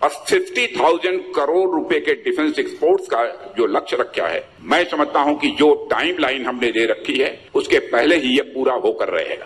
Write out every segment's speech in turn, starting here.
और 50,000 करोड़ रुपए के defence exports का जो लक्ष्य रखा है, मैं समझता हूं कि जो टाइमलाइन हमने दे रखी है उसके पहले ही ये पूरा होकर रहेगा.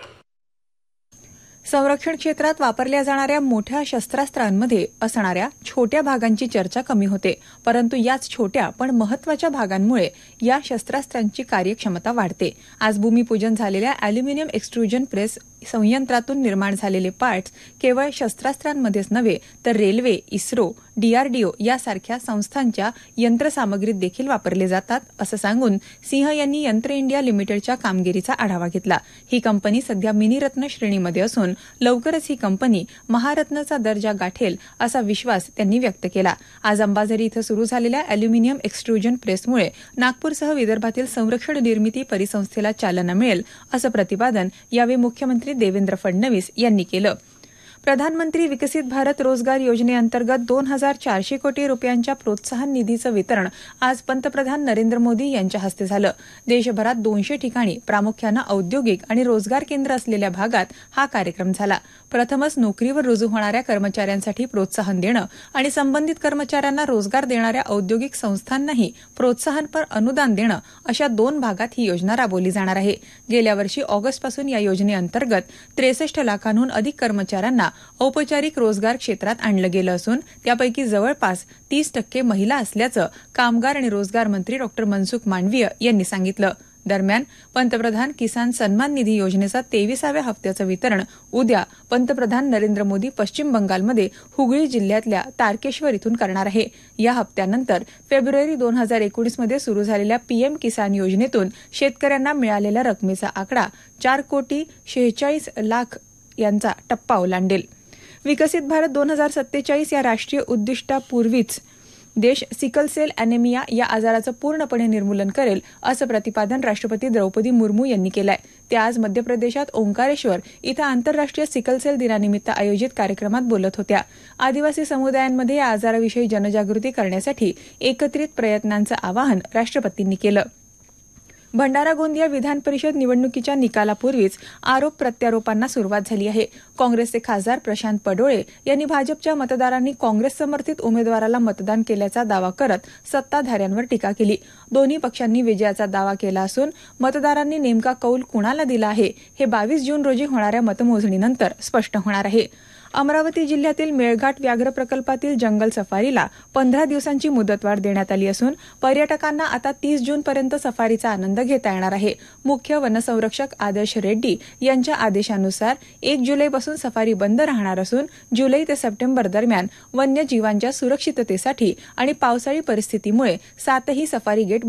संरक्षण क्षेत्रात वापरल्या जाणाऱ्या मोठ्या शस्त्रास्त्रांमध्ये असणाऱ्या छोट्या भागांची चर्चा कमी होते, परंतु याच छोट्या पण महत्वाच्या भागांमुळे या शस्त्रास्त्रांची कार्यक्षमता वाढते. आज भूमिपूजन झालेल्या अॅल्युमिनियम एक्सट्रुजन प्रेस संयंत्रातून निर्माण झालेले पार्ट्स केवळ शस्त्रास्त्रांमध्येच नव्हे तर रेल्वे, इस्रो, डीआरडीओ यासारख्या संस्थांच्या यंत्रसामग्रीत देखील वापरले जातात, असं सांगून सिंह यांनी यंत्र इंडिया लिमिटेडच्या कामगिरीचा आढावा घेतला. ही कंपनी सध्या मिनीरत्न श्रेणीमध्ये असून लवकरच ही कंपनी महारत्नचा दर्जा गाठेल असा विश्वास त्यांनी व्यक्त केला. आज अंबाझरी इथं सुरू झालेल्या अॅल्युमिनियम एक्सट्रुजन प्रेसमुळे नागपूरसह विदर्भातील संरक्षण निर्मिती परिसंस्थेला चालना मिळेल, असं प्रतिपादन यावेळी मुख्यमंत्री देवेंद्र फडणवीस यांनी केलं. प्रधानमंत्री विकसित भारत रोजगार योजनेअंतर्गत 2,400 कोटी रुपयांच्या प्रोत्साहन निधीचं वितरण आज पंतप्रधान नरेंद्र मोदी यांच्या हस्ते झालं. देशभरात 200 ठिकाणी प्रामुख्यानं औद्योगिक आणि रोजगार केंद्र असलेल्या भागात हा कार्यक्रम झाला. प्रथमच नोकरीवर रुजू होणाऱ्या कर्मचाऱ्यांसाठी प्रोत्साहन देणं आणि संबंधित कर्मचाऱ्यांना रोजगार देणाऱ्या औद्योगिक संस्थांनाही प्रोत्साहनपर अनुदान देणं अशा 2 भागात ही योजना राबवली जाणार आहे. गेल्या वर्षी ऑगस्टपासून या योजनेअंतर्गत 63 लाखांहून अधिक कर्मचाऱ्यांना औपचारिक रोजगार क्षेत्रात आणलं गेलं असून त्यापैकी जवळपास 30% महिला असल्याचं कामगार आणि रोजगार मंत्री डॉ. मनसुख मांडवीय यांनी सांगितलं. दरम्यान पंतप्रधान किसान सन्मान निधी योजनेचा 23व्या हप्त्याचं वितरण उद्या पंतप्रधान नरेंद्र मोदी पश्चिम बंगालमध्ये हुगळी जिल्ह्यातल्या तारकेश्वर इथून करणार आहे. या हप्त्यानंतर फेब्रुवारी 2019 मध्ये सुरू झालेल्या पीएम किसान योजनेतून शेतकऱ्यांना मिळालेल्या रकमेचा आकडा 4,46 लाख यांचा टप्पा ओलांडेल. विकसित भारत 2047 या राष्ट्रीय उद्दिष्टापूर्वीच देश सिकल सेल अॅनेमिया या आजाराचं पूर्णपणे निर्मूलन करेल, असं प्रतिपादन राष्ट्रपती द्रौपदी मुर्मू यांनी केलं आहे. त्या आज मध्य प्रदेशात ओंकारेश्वर इथं आंतरराष्ट्रीय सिकल सेल दिनानिमित्त आयोजित कार्यक्रमात बोलत होत्या. आदिवासी समुदायांमध्ये या आजाराविषयी जनजागृती करण्यासाठी एकत्रित प्रयत्नांचं आवाहन राष्ट्रपतींनी केलं. भंडारा गोंदिया विधान परिषद निवडणुकीच्या निकालापूर्वीच आरोप प्रत्यारोपांना सुरुवात झाली आहे. काँग्रेसचे खासदार प्रशांत पडोळे यांनी भाजपच्या मतदारांनी काँग्रेस समर्थित उमेदवाराला मतदान केल्याचा दावा करत सत्ताधाऱ्यांवर टीका केली. दोन्ही पक्षांनी विजयाचा दावा केला असून मतदारांनी नेमका कौल कुणाला दिला आहे हे 22 जून रोजी होणाऱ्या मतमोजणीनंतर स्पष्ट होणार आहे. अमरावती जिल्ह्यातील मेळघाट व्याघ्र प्रकल्पातील जंगल सफारीला 15 दिवसांची मुदतवाढ देण्यात आली असून पर्यटकांना आता 30 जूनपर्यंत सफारीचा आनंद घेता येणार आहे. मुख्य वनसंरक्षक आदर्श रेड्डी यांच्या आदेशानुसार 1 जुलैपासून सफारी बंद राहणार असून जुलै ते सप्टेंबर दरम्यान वन्यजीवांच्या सुरक्षिततेसाठी आणि पावसाळी परिस्थितीमुळे 7ही सफारी गेट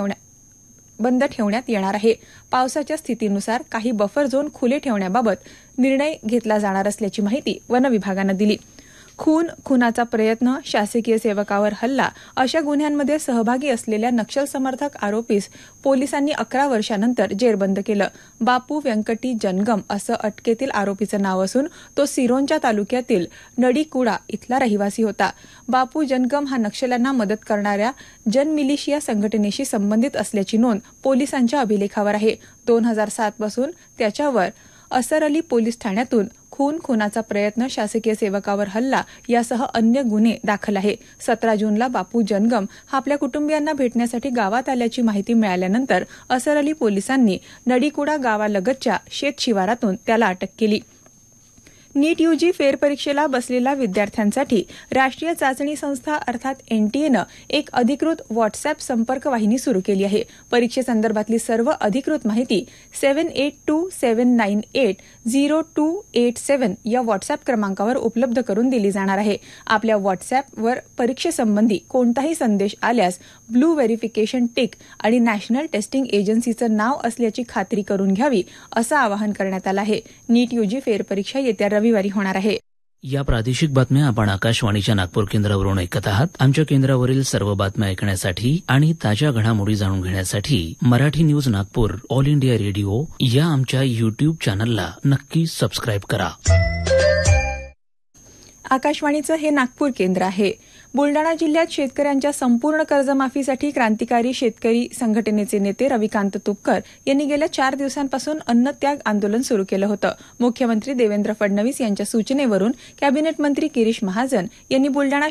बंद ठेवण्यात येणार आहे. पावसाच्या स्थितीनुसार काही बफर झोन खुले ठेवण्याबाबत निर्णय घेतला जाणार असल्याची माहिती वन विभागानं दिली. खुनाचा प्रयत्न, शासकीय सेवकावर हल्ला अशा गुन्ह्यांमध्ये सहभागी असलेल्या नक्षल समर्थक आरोपीस पोलिसांनी 11 वर्षांनंतर जेरबंद केलं. बापू व्यंकटी जनगम असं अटकेतील आरोपीचं नाव असून तो सिरोंचा तालुक्यातील नडीकुडा इथला रहिवासी होता. बापू जनगम हा नक्षल्यांना मदत करणाऱ्या जनमिलिशिया संघटनेशी संबंधित असल्याची नोंद पोलिसांच्या अभिलेखावर आहे. 2007 पासून त्याच्यावर असर अली पोलीस ठाण्यातून खुनाचा प्रयत्न, शासकीय सेवकावर हल्ला यासह अन्य गुन्हे दाखल आहे. 17 जूनला बापू जनगम हा आपल्या कुटुंबियांना भेटण्यासाठी गावात आल्याची माहिती मिळाल्यानंतर असर अली पोलिसांनी नडीकुडा गावालगतच्या शेत शिवारातून त्याला अटक केली. नीट यूजी फेरपरीक्षेला बसलेल्या विद्यार्थ्यांसाठी राष्ट्रीय चाचणी संस्था अर्थात एनटीएनं एक अधिकृत व्हॉट्सअॅप संपर्क वाहिनी सुरू केली आहे. परीक्षेसंदर्भातली सर्व अधिकृत माहिती 7827980287 या व्हॉट्सअॅप क्रमांकावर उपलब्ध करून दिली जाणार आहे. आपल्या व्हॉट्सअॅपवर परीक्षेसंबंधी कोणताही संदेश आल्यास ब्लू व्हेरिफिकेशन टिक आणि नॅशनल टेस्टिंग एजन्सीचं नाव असल्याची खात्री करून घ्यावी, असं आवाहन करण्यात आलं आहे. नीट यूजी फेरपरीक्षा येत्या रविवारी होणार आहे. या प्रादेशिक बातम्या आपण आकाशवाणीच्या नागपूर केंद्रावरून ऐकत आहात. आमच्या केंद्रावरील सर्व बातम्या ऐकण्यासाठी आणि ताज्या घडामोडी जाणून घेण्यासाठी Marathi news Nagpur all India radio या आमच्या युट्यूब चॅनलला नक्की सबस्क्राईब करा. आकाशवाणीचं हे नागपूर केंद्र आहे. बुलडाणा जिल्ह्यात शेतकऱ्यांच्या संपूर्ण कर्जमाफीसाठी क्रांतिकारी शेतकरी संघटनेचे नेते रविकांत तुपकर यांनी गेल्या 4 दिवसांपासून अन्नत्याग आंदोलन सुरू केलं होतं. मुख्यमंत्री देवेंद्र फडणवीस यांच्या सूचनेवरून कॅबिनेट मंत्री गिरीश महाजन यांनी बुलडाणा